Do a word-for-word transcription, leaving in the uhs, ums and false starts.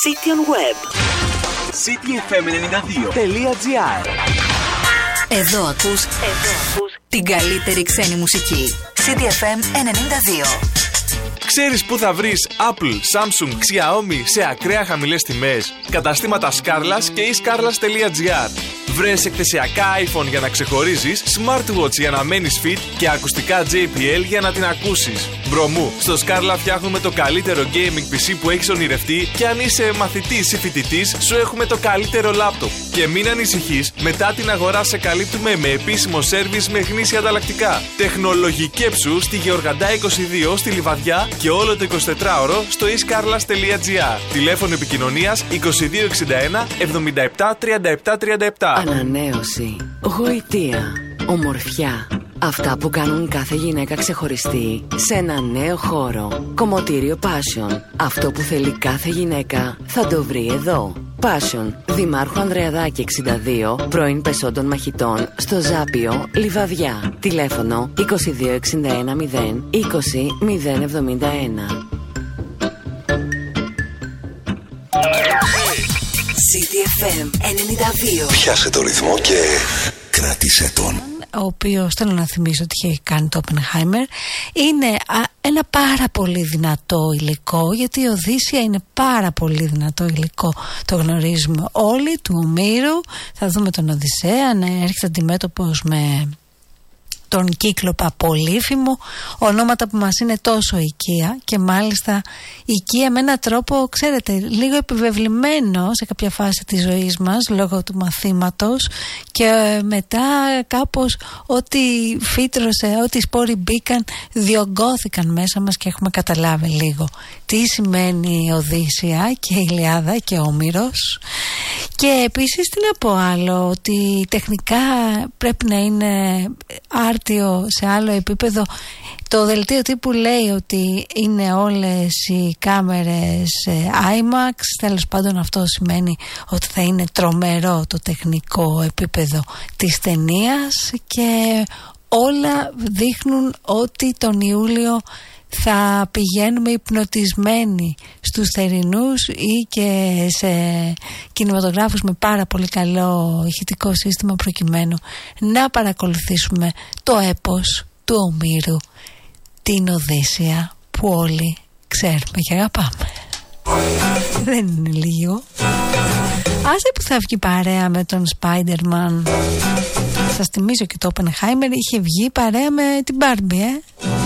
City on Web. City εφ εμ ενενήντα δύο τελεία τζι άρ. Εδώ ακούς, εδώ ακούς την καλύτερη ξένη μουσική. City εφ εμ ενενήντα δύο. Ξέρεις πού θα βρεις Apple, Samsung, Xiaomi σε ακραία χαμηλές τιμές? Καταστήματα Scarlas και e scarlas τελεία τζι άρ. Βρες εκθεσιακά iPhone για να ξεχωρίζεις, smartwatch για να μένεις fit και ακουστικά τζέι μπι ελ για να την ακούσεις. Μπρομού, στο Scarla φτιάχνουμε το καλύτερο gaming πι σι που έχεις ονειρευτεί και αν είσαι μαθητής ή φοιτητής, σου έχουμε το καλύτερο λάπτοπ. Και μην ανησυχείς, μετά την αγορά σε καλύπτουμε με επίσημο σέρβις με γνήσια ανταλλακτικά. Τεχνολογικέψου στη Γεωργαντά είκοσι δύο στη Λιβαδιά και όλο το εικοσιτετράωρο στο e scarlas τελεία τζι άρ. Τηλέφωνο επικοινωνίας είκοσι δύο εξήντα ένα εβδομήντα επτά τριάντα επτά τριάντα επτά. Ανανέωση, γοητεία, ομορφιά. Αυτά που κάνουν κάθε γυναίκα ξεχωριστή σε ένα νέο χώρο. Κομμωτήριο Passion. Αυτό που θέλει κάθε γυναίκα θα το βρει εδώ. Passion, Δημάρχου Ανδρεαδάκη εξήντα δύο, πρώην Πεσόντων Μαχητών, στο Ζάπιο, Λιβαδιά. Τηλέφωνο είκοσι δύο εξήντα ένα μηδέν είκοσι μηδέν εβδομήντα ένα. City εφ εμ ενενήντα δύο. Πιάσε το ρυθμό και κράτησε τον. Ο οποίος, θέλω να θυμίσω ότι είχε κάνει το Oppenheimer, είναι α, ένα πάρα πολύ δυνατό υλικό, γιατί η Οδύσσεια είναι πάρα πολύ δυνατό υλικό, το γνωρίζουμε όλοι, του Ομήρου. Θα δούμε τον Οδυσσέα να έρχεται αντιμέτωπος με τον Κύκλοπα Πολύφημο, ονόματα που μας είναι τόσο οικεία και μάλιστα οικεία με έναν τρόπο, ξέρετε, λίγο επιβεβλημένο σε κάποια φάση της ζωής μας λόγω του μαθήματος, και μετά κάπως ό,τι φύτρωσε, ό,τι σπόροι μπήκαν διωγγώθηκαν μέσα μας και έχουμε καταλάβει λίγο τι σημαίνει Οδύσσεια και Ηλιάδα και Όμηρος. Και επίσης τι να πω άλλο, ότι τεχνικά πρέπει να είναι άρτιο σε άλλο επίπεδο. Το δελτίο τύπου λέει ότι είναι όλες οι κάμερες IMAX, τέλος πάντων αυτό σημαίνει ότι θα είναι τρομερό το τεχνικό επίπεδο της ταινίας, και όλα δείχνουν ότι τον Ιούλιο θα πηγαίνουμε υπνοτισμένοι στους θερινούς ή και σε κινηματογράφους με πάρα πολύ καλό ηχητικό σύστημα, προκειμένου να παρακολουθήσουμε το έπος του Ομήρου, την Οδύσσεια που όλοι ξέρουμε και αγαπάμε. Δεν είναι λίγο. Άσε που θα βγει παρέα με τον Spider-Man. Σας θυμίζω και το Oppenheimer είχε βγει παρέα με την Barbie, ε.